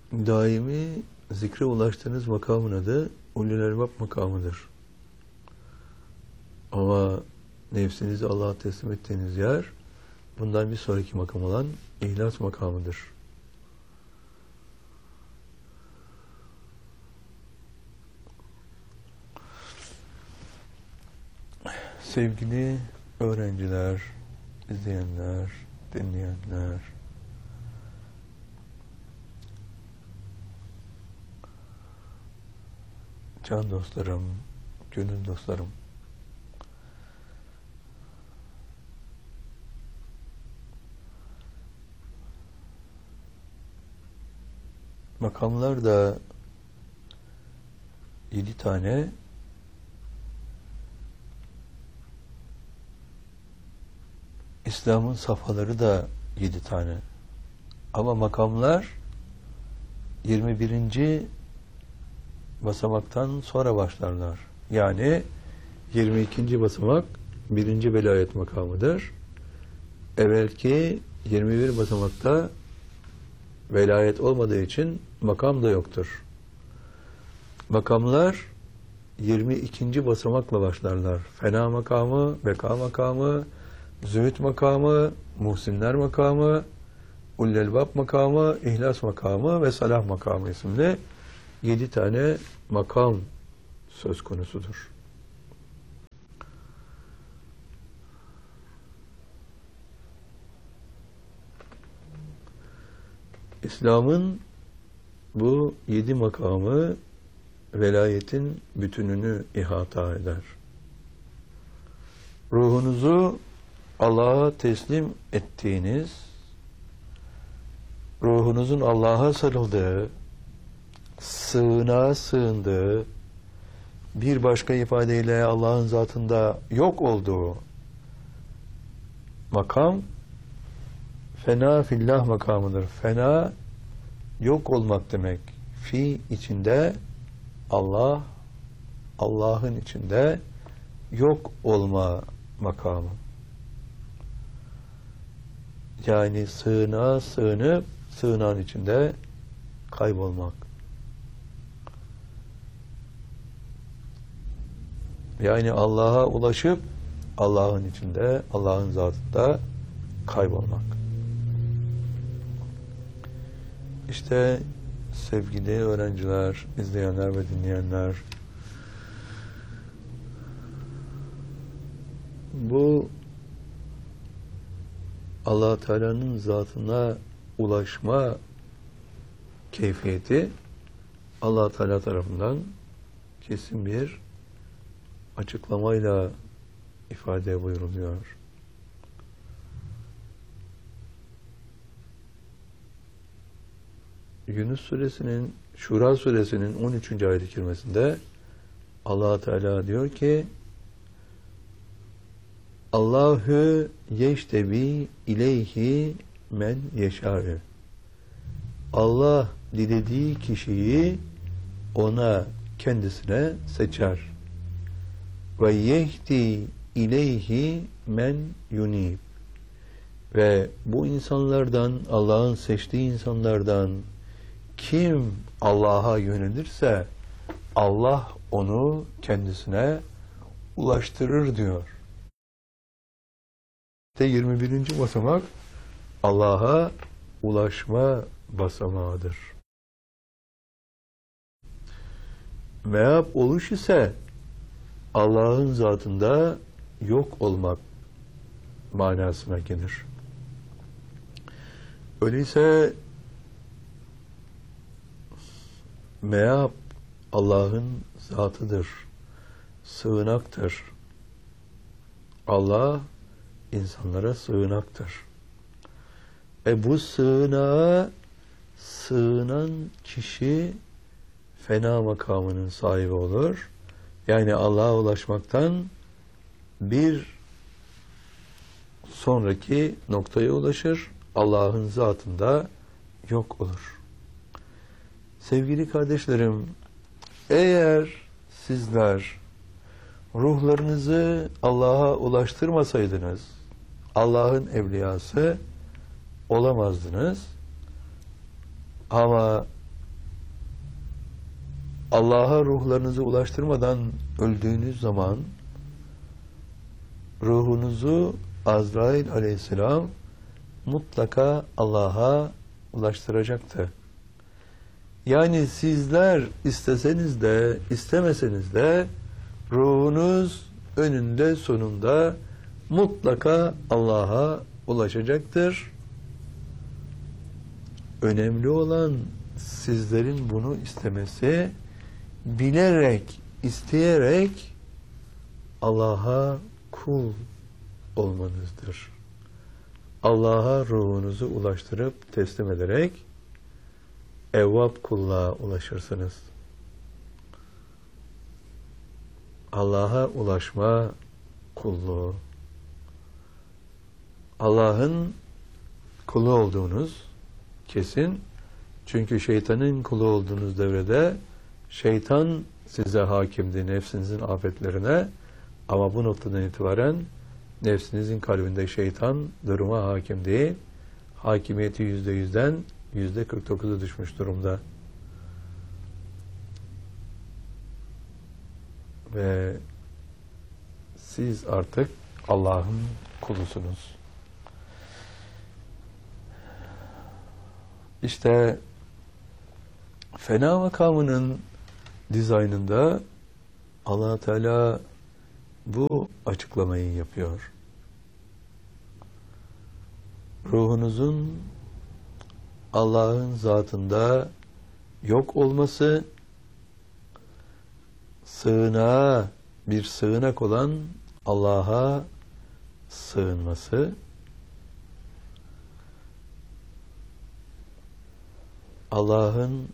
daimi zikre ulaştığınız makamın adı ulul elbab makamıdır. Ama nefsinizi Allah'a teslim ettiğiniz yer bundan bir sonraki makam olan ihlas makamıdır. Sevgili öğrenciler, izleyenler, dinleyenler, can dostlarım, gönül dostlarım, makamlar da 7 tane, İslam'ın safhaları da 7 tane. Ama makamlar 21. basamaktan sonra başlarlar. Yani 22. basamak 1. velayet makamıdır. Evvelki 21 basamakta velayet olmadığı için makam da yoktur. Makamlar 22. basamakla başlarlar. Fena makamı, beka makamı, zühd makamı, muhsinler makamı, ulul elbab makamı, ihlas makamı ve salah makamı isimli 7 tane makam söz konusudur. İslam'ın bu 7 makamı velayetin bütününü ihata eder. Ruhunuzu Allah'a teslim ettiğiniz, ruhunuzun Allah'a sarıldığı, sığınağa sığındığı, bir başka ifadeyle Allah'ın zatında yok olduğu makam, fena fillah makamıdır. Fena, yok olmak demek. Fi içinde Allah, Allah'ın içinde yok olma makamı. Yani sığınağa sığınıp, sığınağın içinde kaybolmak. Yani Allah'a ulaşıp, Allah'ın içinde, Allah'ın zatında kaybolmak. İşte sevgili öğrenciler, izleyenler ve dinleyenler, bu Allah Teala'nın zatına ulaşma keyfiyeti Allah Teala tarafından kesin bir açıklamayla ifade buyuruluyor. Yunus suresinin, Şura suresinin 13. ayet-i kerimesinde Allah Teala diyor ki: Allahu yeştebi ileyhi men yeşâ'ü. Allah dilediği kişiyi ona, kendisine seçer. Ve yehdi ileyhi men yunib. Ve bu insanlardan, Allah'ın seçtiği insanlardan kim Allah'a yönelirse Allah onu kendisine ulaştırır diyor. İşte 21. basamak Allah'a ulaşma basamağıdır. Meab oluş ise Allah'ın zatında yok olmak manasına gelir. Öyleyse meab Allah'ın zatıdır, sığınaktır. Allah insanlara sığınaktır. Bu sığınağa sığınan kişi fena makamının sahibi olur. Yani Allah'a ulaşmaktan bir sonraki noktaya ulaşır. Allah'ın zatında yok olur. Sevgili kardeşlerim, eğer sizler ruhlarınızı Allah'a ulaştırmasaydınız, Allah'ın evliyası olamazdınız. Ama Allah'a ruhlarınızı ulaştırmadan öldüğünüz zaman ruhunuzu Azrail aleyhisselam mutlaka Allah'a ulaştıracaktı. Yani sizler isteseniz de istemeseniz de ruhunuz önünde sonunda mutlaka Allah'a ulaşacaktır. Önemli olan sizlerin bunu istemesi, bilerek, isteyerek Allah'a kul olmanızdır. Allah'a ruhunuzu ulaştırıp teslim ederek evvab kulluğa ulaşırsınız. Allah'a ulaşma kulluğu. Allah'ın kulu olduğunuz kesin. Çünkü şeytanın kulu olduğunuz devrede şeytan size hakimdi, nefsinizin afetlerine, ama bu noktadan itibaren nefsinizin kalbinde şeytan duruma hakim değil. Hakimiyeti %100'den %49'a düşmüş durumda. Ve siz artık Allah'ın kulusunuz. İşte fena makamının dizaynında Allah Teala bu açıklamayı yapıyor. Ruhunuzun Allah'ın zatında yok olması, sığınağa, bir sığınak olan Allah'a sığınması, Allah'ın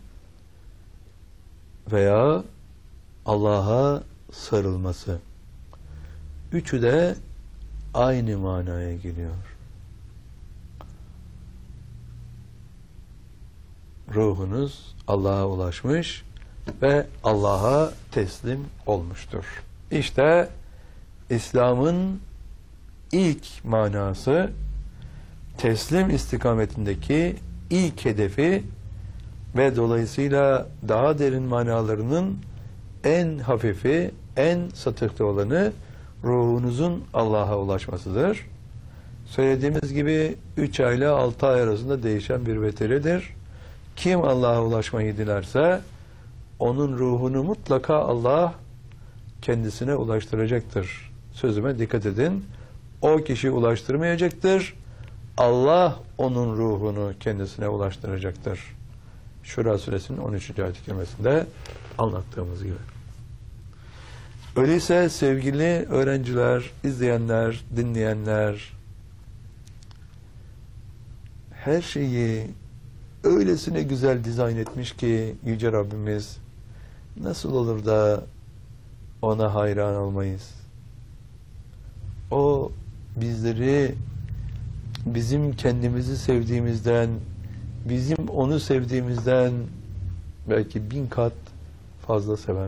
veya Allah'a sarılması. Üçü de aynı manaya geliyor. Ruhunuz Allah'a ulaşmış ve Allah'a teslim olmuştur. İşte İslam'ın ilk manası, teslim istikametindeki ilk hedefi ve dolayısıyla daha derin manalarının en hafifi, en satıhta olanı ruhunuzun Allah'a ulaşmasıdır. Söylediğimiz gibi 3 ay ile 6 ay arasında değişen bir veteridir. Kim Allah'a ulaşmayı dilerse onun ruhunu mutlaka Allah kendisine ulaştıracaktır. Sözüme dikkat edin. O kişi ulaştırmayacaktır. Allah onun ruhunu kendisine ulaştıracaktır. Şura suresinin 13. ayet-i kerimesinde anlattığımız gibi. Öyleyse sevgili öğrenciler, izleyenler, dinleyenler, her şeyi öylesine güzel dizayn etmiş ki Yüce Rabbimiz, nasıl olur da ona hayran olmayız? O bizleri bizim kendimizi sevdiğimizden, bizim onu sevdiğimizden belki 1000 kat fazla sever.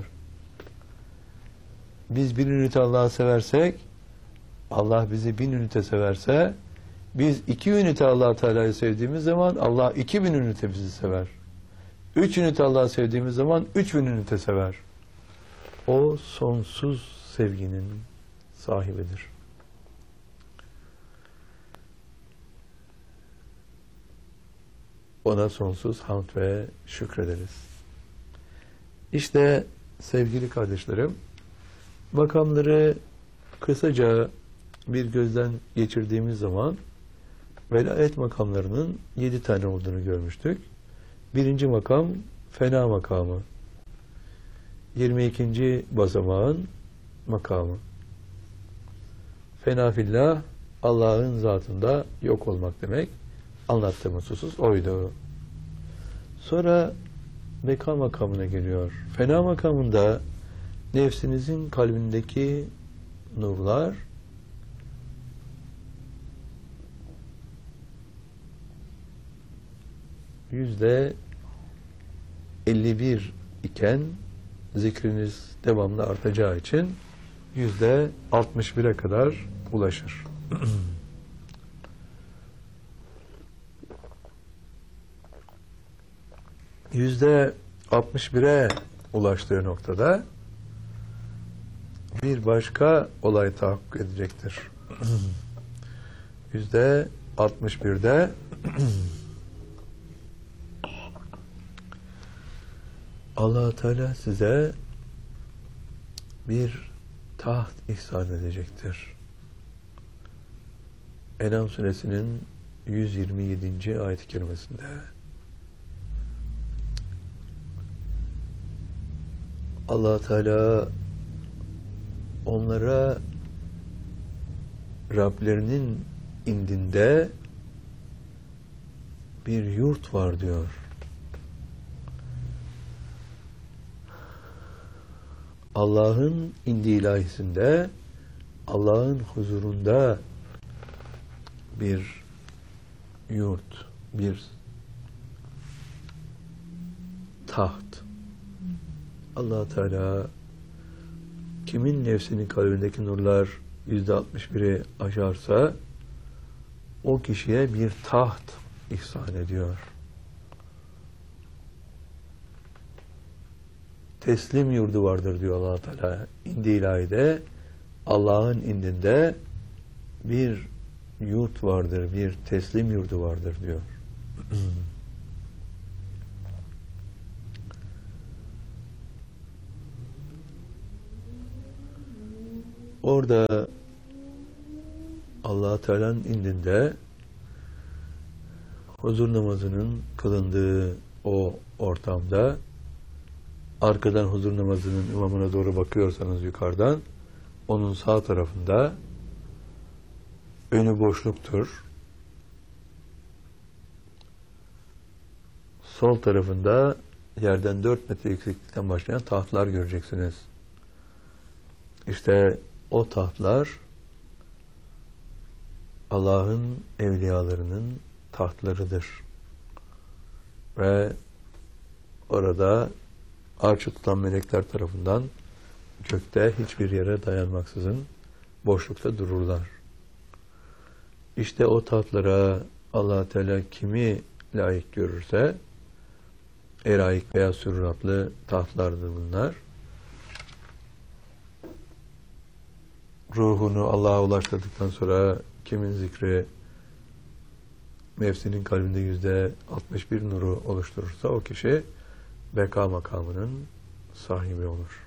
Biz 1 ünite Allah'ı seversek, Allah bizi 1000 ünite severse, biz 2 ünite Allah Teala'yı sevdiğimiz zaman Allah 2000 ünite bizi sever. 3 ünite Allah'ı sevdiğimiz zaman 3000 ünite sever. O sonsuz sevginin sahibidir. Ona sonsuz hamd ve şükrederiz. İşte sevgili kardeşlerim, makamları kısaca bir gözden geçirdiğimiz zaman velayet makamlarının 7 tane olduğunu görmüştük. 1. makam fena makamı. 22. basamağın makamı. Fena fillah, Allah'ın zatında yok olmak demek. Anlattığımız husus oydu. Sonra beka makamına geliyor. Fena makamında nefsinizin kalbindeki nurlar %51 iken zikriniz devamlı artacağı için %61'e kadar ulaşır. %61'e ulaştığı noktada bir başka olay tahakkuk edecektir. %61'de Allah Teala size bir taht ihsan edecektir. En'am suresinin 127. ayet-i kerimesinde Allah Teala onlara Rablerinin indinde bir yurt var diyor. Allah'ın indi ilahisinde, Allah'ın huzurunda bir yurt, bir taht. Allah Teala kimin nefsinin kalbindeki nurlar %61'i aşarsa o kişiye bir taht ihsan ediyor. Teslim yurdu vardır diyor Allah Teala. İndi ilahide, Allah'ın indinde bir yurt vardır, bir teslim yurdu vardır diyor. Orada Allah Teala'nın indinde huzur namazının kılındığı o ortamda arkadan huzur namazının imamına doğru bakıyorsanız yukarıdan onun sağ tarafında önü boşluktur. Sol tarafında yerden 4 metre yükseklikten başlayan tahtlar göreceksiniz. İşte o tahtlar Allah'ın evliyalarının tahtlarıdır. Ve orada arşı tutan melekler tarafından gökte hiçbir yere dayanmaksızın boşlukta dururlar. İşte o tahtlara Allah Teala kimi layık görürse, eraik veya sürratlı tahtlardır bunlar. Ruhunu Allah'a ulaştırdıktan sonra kimin zikri nefsinin kalbinde %61 nuru oluşturursa o kişi beka makamının sahibi olur.